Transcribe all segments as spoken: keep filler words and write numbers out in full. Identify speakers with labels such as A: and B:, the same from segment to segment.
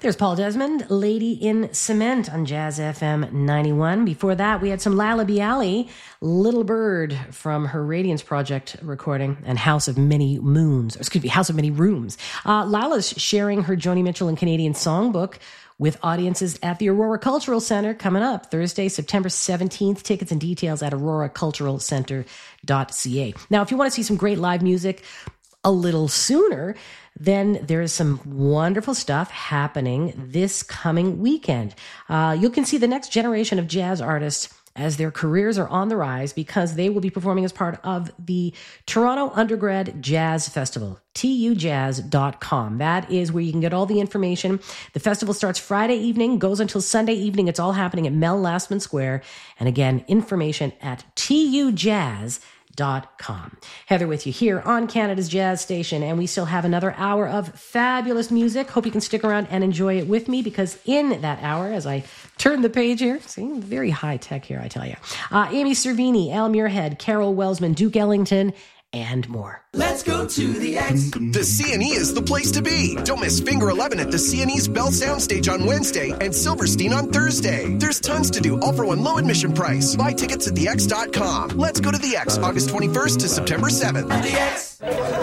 A: There's Paul Desmond, Lady in Cement on Jazz F M ninety-one. Before that, we had some Lala Bialy, Little Bird from her Radiance Project recording, and House of Many Moons, or excuse me, House of Many Rooms. Uh, Lala's sharing her Joni Mitchell and Canadian Songbook with audiences at the Aurora Cultural Center coming up Thursday, September seventeenth. Tickets and details at aurora cultural center dot c a. Now, if you want to see some great live music a little sooner, then there is some wonderful stuff happening this coming weekend. Uh, you can see the next generation of jazz artists as their careers are on the rise, because they will be performing as part of the Toronto Undergrad Jazz Festival, T U jazz dot com. That is where you can get all the information. The festival starts Friday evening, goes until Sunday evening. It's all happening at Mel Lastman Square. And again, information at T U jazz dot com. Heather with you here on Canada's Jazz Station, and we still have another hour of fabulous music. Hope you can stick around and enjoy it with me, because in that hour, as I turn the page here, see, very high tech here, I tell you. Uh, Amy Cervini, Al Muirhead, Carol Welsman, Duke Ellington, and more.
B: Let's go to the X.
C: The C and E is the place to be. Don't miss Finger eleven at the C and E's Bell Soundstage on Wednesday and Silverstein on Thursday. There's tons to do, all for one low admission price. Buy tickets at the x dot com. Let's go to the X, August twenty-first to September seventh.
B: The X.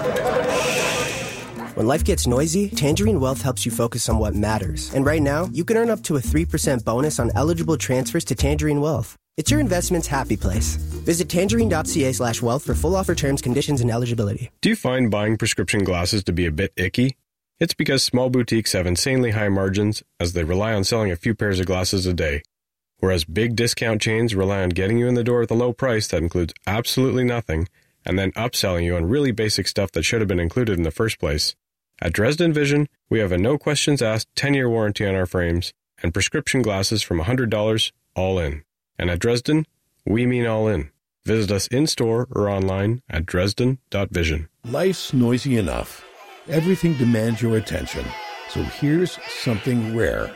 D: When life gets noisy, Tangerine Wealth helps you focus on what matters. And right now, you can earn up to a three percent bonus on eligible transfers to Tangerine Wealth. It's your investment's happy place. Visit tangerine dot c a slash wealth for full offer terms, conditions, and eligibility.
E: Do you find buying prescription glasses to be a bit icky? It's because small boutiques have insanely high margins, as they rely on selling a few pairs of glasses a day, whereas big discount chains rely on getting you in the door with a low price that includes absolutely nothing, and then upselling you on really basic stuff that should have been included in the first place. At Dresden Vision, we have a no-questions-asked ten-year warranty on our frames, and prescription glasses from one hundred dollars all in. And at Dresden, we mean all in. Visit us in-store or online at dresden dot vision.
F: Life's noisy enough. Everything demands your attention. So here's something rare.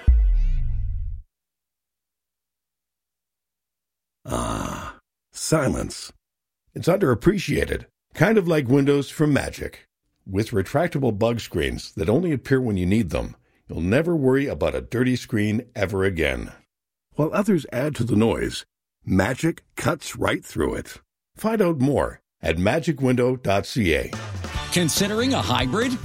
F: Ah, silence. It's underappreciated. Kind of like Windows from Magic. With retractable bug screens that only appear when you need them, you'll never worry about a dirty screen ever again. While others add to the noise, Magic cuts right through it. Find out more at magic window dot c a.
G: Considering a hybrid?